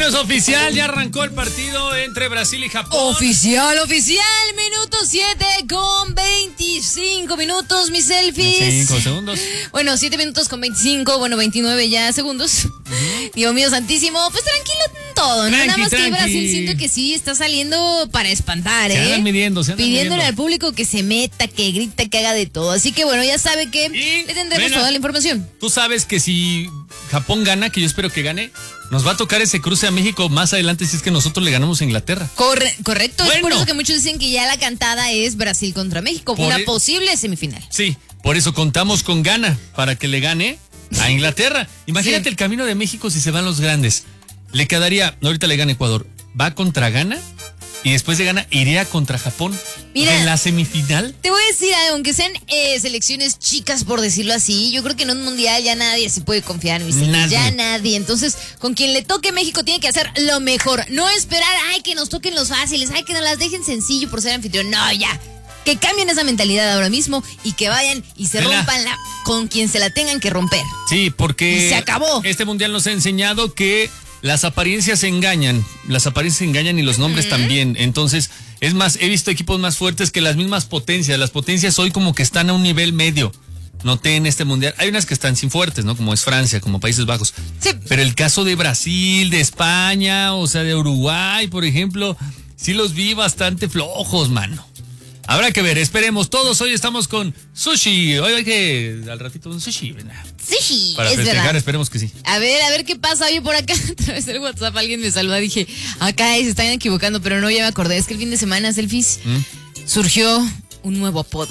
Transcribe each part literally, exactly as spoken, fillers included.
Bueno, es oficial, ya arrancó el partido entre Brasil y Japón. Oficial, oficial, minuto siete con veinticinco minutos, mis selfies. veinticinco segundos. Bueno, siete minutos con veinticinco, bueno, veintinueve ya segundos. Uh-huh. Dios mío santísimo, pues tranquilo todo, ¿no? Tranqui, Nada más tranqui. que Brasil siento que sí está saliendo para espantar, Se ¿eh? andan midiendo, se andan Pidiéndole midiendo. al público que se meta, que grita, que haga de todo. Así que bueno, ya sabe que Y, le tendremos venga, toda la información. Tú sabes que si Japón gana, que yo espero que gane, nos va a tocar ese cruce a México más adelante si es que nosotros le ganamos a Inglaterra. Corre, correcto, Bueno. es por eso que muchos dicen que ya la cantada es Brasil contra México, Por una e- posible semifinal. Sí, por eso contamos con Ghana para que le gane a Inglaterra. Imagínate Sí. el camino de México si se van los grandes. Le quedaría, ahorita le gana Ecuador, va contra Ghana y después de Ghana iría contra Japón. Mira. En la semifinal. Te voy a decir, aunque sean eh, selecciones chicas, por decirlo así, yo creo que en un mundial ya nadie se puede confiar, mis hijos, Nadie. ya nadie. Entonces, con quien le toque México tiene que hacer lo mejor. No esperar, ay, que nos toquen los fáciles, ay, que nos las dejen sencillo por ser anfitrión. No, ya. Que cambien esa mentalidad ahora mismo y que vayan y se Vela. rompan la, con quien se la tengan que romper. Sí, porque Y se acabó. Este mundial nos ha enseñado que las apariencias engañan, las apariencias engañan y los nombres Uh-huh. también. Entonces, es más, he visto equipos más fuertes que las mismas potencias. Las potencias hoy como que están a un nivel medio. Noté en este mundial. Hay unas que están sin fuertes, ¿no? Como es Francia, como Países Bajos. Sí. Pero el caso de Brasil, de España, o sea, de Uruguay, por ejemplo, sí los vi bastante flojos, mano. Habrá que ver, esperemos. Todos hoy estamos con sushi. Hoy hay que, al ratito, un sushi. ¿Verdad? Sí, Para es festejar, verdad. esperemos que sí. A ver, a ver qué pasa. Oye, por acá, a través del WhatsApp alguien me saluda. Dije, acá se están equivocando, pero no, ya me acordé. Es que el fin de semana, Selfies, ¿Mm? surgió un nuevo apodo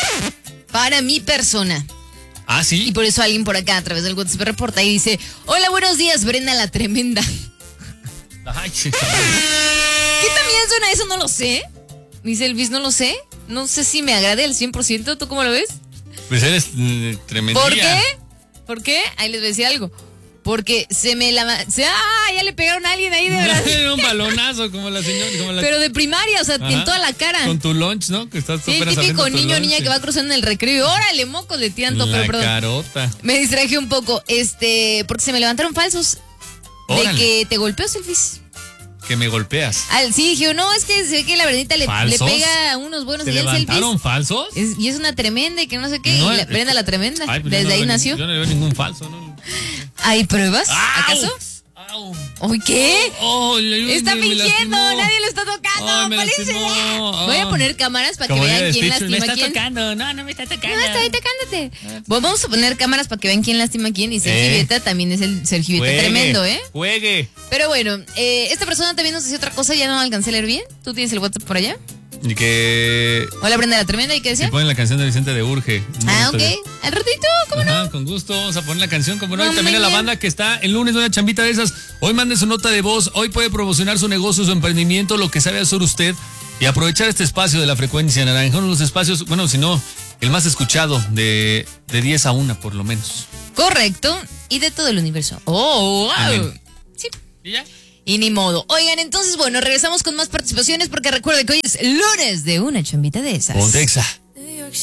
para mi persona. Ah, Y sí. por eso alguien por acá, a través del WhatsApp, reporta y dice, hola, buenos días, Brenda la Tremenda. Ay, sí. ¿Qué también suena eso? No lo sé. Mi Selfies, no lo sé. No sé si me agrade al cien por ciento. ¿Tú cómo lo ves? Pues eres eh, tremendía. ¿Por qué? ¿Por qué? Ahí les voy a decir algo. Porque se me la... Se, ¡ah! Ya le pegaron a alguien ahí de verdad. Un balonazo como la señora. Como la... Pero de primaria, o sea, Ajá. en toda la cara. Con tu lunch, ¿no? Que estás Sí, el apenas típico abriendo tu niño o lunch. niña que va cruzando en el recreo y órale, mocos, le tiran todo, La pero perdón. carota. Me distraje un poco, este, porque se me levantaron falsos Órale. de que te golpeó, Selfies. Que me golpeas. Al, sí, dije, no, es que se ve que la verdadita le, le ¿Falsos? pega a unos buenos ¿Te días, levantaron Selfies. falsos? Es- y es una tremenda y que no sé qué, No, y la, eh, Brenda la Tremenda, Ay, pues yo desde no ahí veo nació. ni- Yo no le veo ningún falso, ¿no? ¿Hay pruebas? ¡Au! ¿Acaso? ¡Au! ¿Uy, qué? Oh, le- le- Está me fingiendo, lastimó. nadie lo está tocando, Ay, me policía. lastimó. Voy a Ah. poner cámaras para que Como vean de quién Stitch, lastima me a está quién. tocando, no, no me está tocando. No, está ahí tocándote. Vamos a poner cámaras para que vean quién lastima a quién. Y Sergio Eh. Vieta también es el Sergio Vieta Juegue, tremendo, ¿eh? Juegue. Pero bueno, eh, esta persona también nos decía otra cosa, ya no alcancé a leer bien. ¿Tú tienes el WhatsApp por allá? Y que Hola, Brenda la Tremenda, ¿y qué se decía? ponen la canción de Vicente de Urge. Ah, Muy ok. Al ratito, ¿cómo no? Ajá, con gusto, vamos a poner la canción, como no. No, Y también a muy la bien. banda que está el lunes, una chambita de esas. Hoy mande su nota de voz, hoy puede promocionar su negocio, su emprendimiento, lo que sabe hacer usted y aprovechar este espacio de la frecuencia naranja. Uno de los espacios, bueno, si no, el más escuchado de, de diez a una por lo menos. Correcto. Y de todo el universo. Oh, wow. Amén. Sí. ¿Y ya? Y ni modo. Oigan, entonces, bueno, regresamos con más participaciones porque recuerden que hoy es lunes de una chambita de esas. Pontexa.